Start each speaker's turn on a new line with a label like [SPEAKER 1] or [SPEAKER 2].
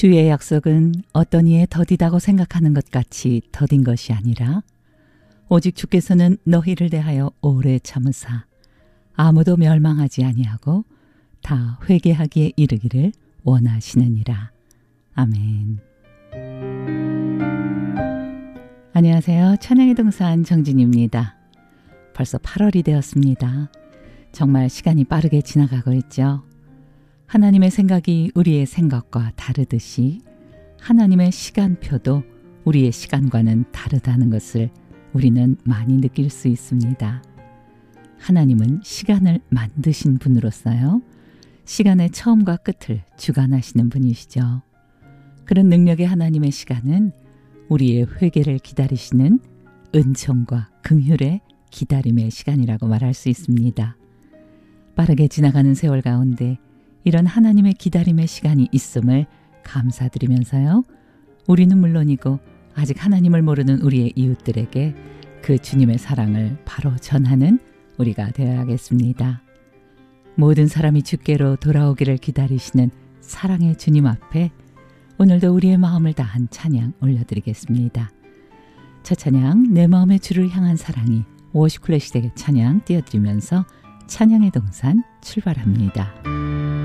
[SPEAKER 1] 주의 약속은 어떤 이의 더디다고 생각하는 것 같이 더딘 것이 아니라 오직 주께서는 너희를 대하여 오래 참으사 아무도 멸망하지 아니하고 다 회개하기에 이르기를 원하시느니라. 아멘. 안녕하세요. 찬양의 동산 정진입니다. 벌써 8월이 되었습니다. 정말 시간이 빠르게 지나가고 있죠. 하나님의 생각이 우리의 생각과 다르듯이 하나님의 시간표도 우리의 시간과는 다르다는 것을 우리는 많이 느낄 수 있습니다. 하나님은 시간을 만드신 분으로서요. 시간의 처음과 끝을 주관하시는 분이시죠. 그런 능력의 하나님의 시간은 우리의 회개를 기다리시는 은총과 긍휼의 기다림의 시간이라고 말할 수 있습니다. 빠르게 지나가는 세월 가운데 이런 하나님의 기다림의 시간이 있음을 감사드리면서요. 우리는 물론이고 아직 하나님을 모르는 우리의 이웃들에게 그 주님의 사랑을 바로 전하는 우리가 되어야겠습니다. 모든 사람이 주께로 돌아오기를 기다리시는 사랑의 주님 앞에 오늘도 우리의 마음을 다한 찬양 올려드리겠습니다. 첫 찬양 내 마음의 주를 향한 사랑이 워시클래식의 찬양 띄워드리면서 찬양의 동산 출발합니다.